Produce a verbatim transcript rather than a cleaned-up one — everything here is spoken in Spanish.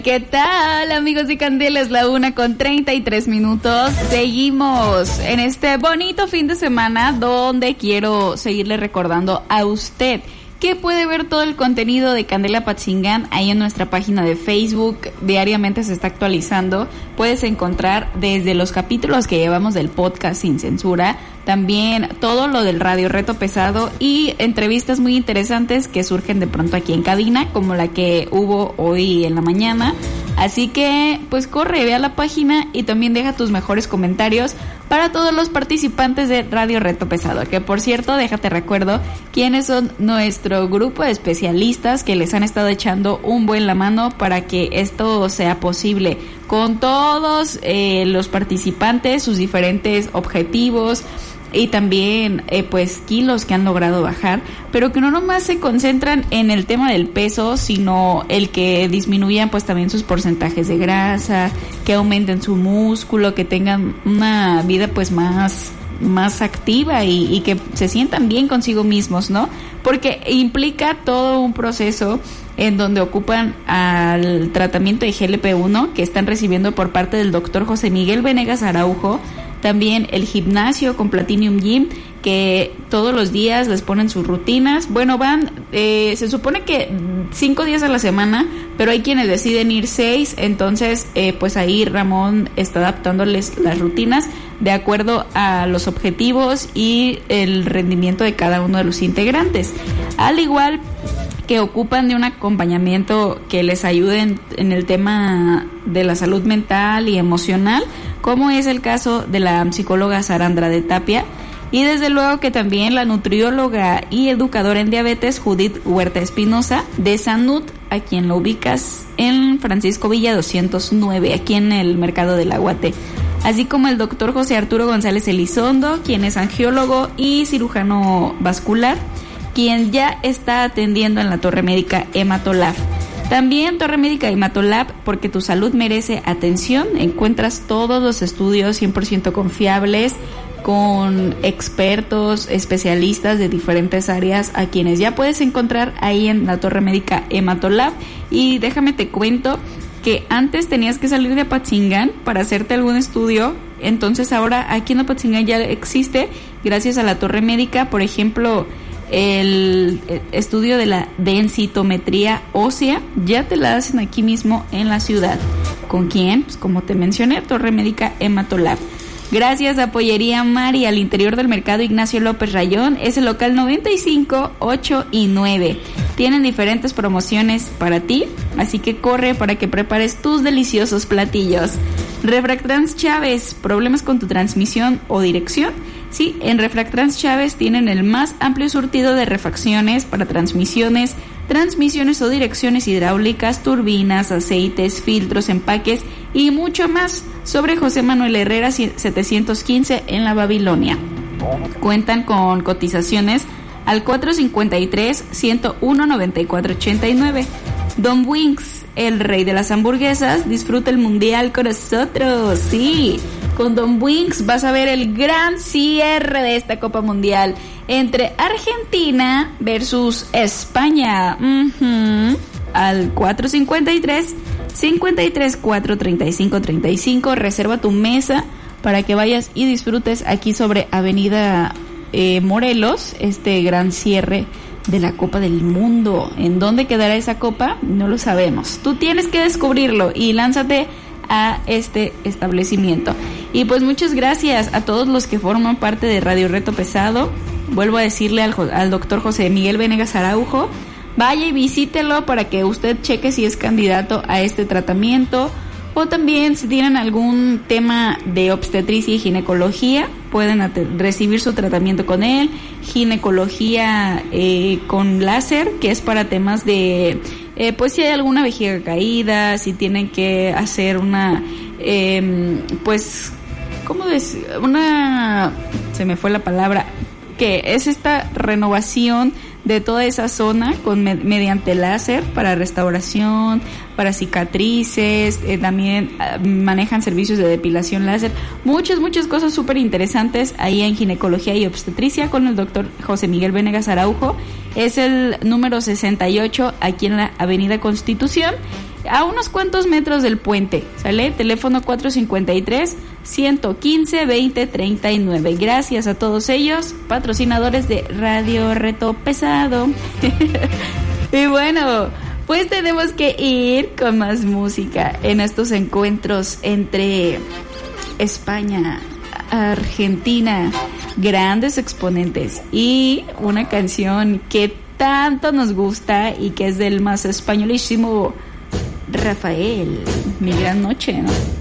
¿Qué tal, amigos de Candela? Es la una con treinta y tres minutos. Seguimos en este bonito fin de semana donde quiero seguirle recordando a usted que puede ver todo el contenido de Candela Apatzingán ahí en nuestra página de Facebook. Diariamente se está actualizando. Puedes encontrar desde los capítulos que llevamos del podcast Sin Censura, también todo lo del Radio Reto Pesado y entrevistas muy interesantes que surgen de pronto aquí en cabina, como la que hubo hoy en la mañana. Así que, pues corre, ve a la página y también deja tus mejores comentarios para todos los participantes de Radio Reto Pesado. Que por cierto, déjate recuerdo quiénes son nuestro grupo de especialistas que les han estado echando un buen la mano para que esto sea posible. Con todos eh, los participantes, sus diferentes objetivos y también eh, pues kilos que han logrado bajar, pero que no nomás se concentran en el tema del peso, sino el que disminuyan pues también sus porcentajes de grasa, que aumenten su músculo, que tengan una vida pues más más activa y, y que se sientan bien consigo mismos, ¿no? Porque implica todo un proceso en donde ocupan al tratamiento de G L P uno que están recibiendo por parte del doctor José Miguel Venegas Araujo. También el gimnasio con Platinum Gym, que todos los días les ponen sus rutinas. Bueno, van, eh, se supone que cinco días a la semana, pero hay quienes deciden ir seis, entonces eh, pues ahí Ramón está adaptándoles las rutinas de acuerdo a los objetivos y el rendimiento de cada uno de los integrantes. Al igual que ocupan de un acompañamiento que les ayude en, en el tema de la salud mental y emocional, como es el caso de la psicóloga Sarandra de Tapia, y desde luego que también la nutrióloga y educadora en diabetes Judith Huerta Espinosa de Sanut, a quien lo ubicas en Francisco Villa doscientos nueve, aquí en el Mercado del Aguate, así como el doctor José Arturo González Elizondo, quien es angiólogo y cirujano vascular, quien ya está atendiendo en la Torre Médica Hematolab. También Torre Médica Hematolab, porque tu salud merece atención. Encuentras todos los estudios cien por ciento confiables, con expertos, especialistas de diferentes áreas, a quienes ya puedes encontrar ahí en la Torre Médica Hematolab. Y déjame te cuento que antes tenías que salir de Apatzingán para hacerte algún estudio, entonces ahora aquí en Apatzingán ya existe, gracias a la Torre Médica, por ejemplo, el estudio de la densitometría ósea, ya te la hacen aquí mismo en la ciudad. ¿Con quién? Pues como te mencioné, Torre Médica Hematolab. Gracias a Pollería Mari, al interior del mercado Ignacio López Rayón, es el local noventa y cinco, ocho y nueve. Tienen diferentes promociones para ti, así que corre para que prepares tus deliciosos platillos. Refractrans Chávez, ¿problemas con tu transmisión o dirección? Sí, en Refractrans Chávez tienen el más amplio surtido de refacciones para transmisiones, transmisiones o direcciones hidráulicas, turbinas, aceites, filtros, empaques y mucho más. Sobre José Manuel Herrera setecientos quince en la Babilonia. Cuentan con cotizaciones al cuatro cinco tres, ciento uno, noventa y cuatro ochenta y nueve. Don Wings, el rey de las hamburguesas, disfruta el mundial con nosotros. Sí, con Don Wings vas a ver el gran cierre de esta Copa Mundial entre Argentina versus España. Uh-huh. Al cuatro cinco tres, cinco tres cuatro, treinta y cinco treinta y cinco. Reserva tu mesa para que vayas y disfrutes aquí sobre Avenida eh, Morelos, este gran cierre de la Copa del Mundo. ¿En dónde quedará esa copa? No lo sabemos. Tú tienes que descubrirlo y lánzate a este establecimiento. Y pues muchas gracias a todos los que forman parte de Radio Reto Pesado. Vuelvo a decirle al, al doctor José Miguel Venegas Araujo, vaya y visítelo para que usted cheque si es candidato a este tratamiento, o también si tienen algún tema de obstetricia y ginecología, pueden at- recibir su tratamiento con él. Ginecología eh, con láser, que es para temas de eh, pues si hay alguna vejiga caída, si tienen que hacer una eh, pues ¿cómo decir? Una, se me fue la palabra, que es esta renovación de toda esa zona con mediante láser para restauración, para cicatrices, eh, también eh, manejan servicios de depilación láser, muchas, muchas cosas súper interesantes ahí en ginecología y obstetricia con el doctor José Miguel Venegas Araujo. Es el número sesenta y ocho aquí en la Avenida Constitución. a unos cuantos metros del puente, ¿sale? Teléfono cuatro cinco tres, uno uno cinco, dos cero tres nueve. Gracias a todos ellos, patrocinadores de Radio Reto Pesado. Y bueno, pues tenemos que ir con más música en estos encuentros entre España, Argentina, grandes exponentes, y una canción que tanto nos gusta y que es del más españolísimo Rafael. Mi gran noche, ¿no?